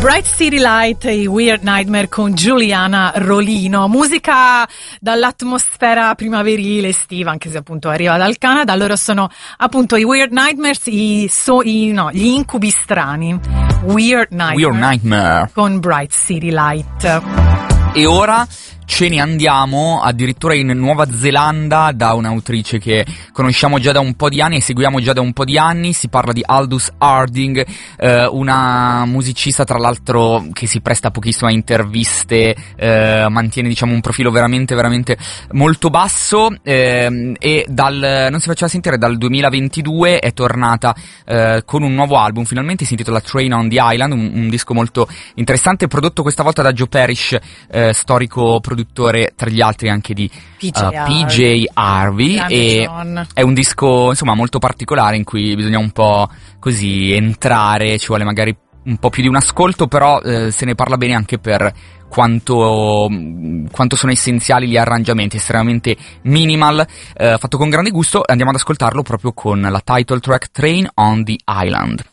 Bright City Light e Weird Nightmare con Giuliana Rolino, musica dall'atmosfera primaverile estiva, anche se appunto arriva dal Canada. Loro sono appunto i Weird Nightmares, gli incubi strani. Weird Nightmare con Bright City Light. E ora ce ne andiamo addirittura in Nuova Zelanda da un'autrice che conosciamo già da un po' di anni e seguiamo già da un po' di anni. Si parla di Aldous Harding, una musicista tra l'altro che si presta pochissimo a interviste, mantiene diciamo un profilo veramente molto basso, e non si faceva sentire dal 2022, è tornata con un nuovo album, finalmente si intitola Train on the Island, un disco molto interessante, prodotto questa volta da Joe Parrish, storico produttore tra gli altri anche di PJ Harvey, e è un disco insomma molto particolare in cui bisogna un po' così entrare, ci vuole magari un po' più di un ascolto, però se ne parla bene anche per quanto sono essenziali gli arrangiamenti, estremamente minimal, fatto con grande gusto. Andiamo ad ascoltarlo proprio con la title track Train on the Island.